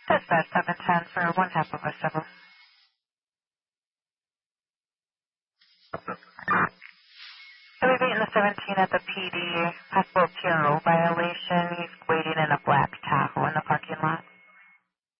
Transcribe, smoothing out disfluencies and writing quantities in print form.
Dispatch 710 for one half of a 7. So we've beaten the 17 at the PD, possible TRO violation. He's waiting in a black top.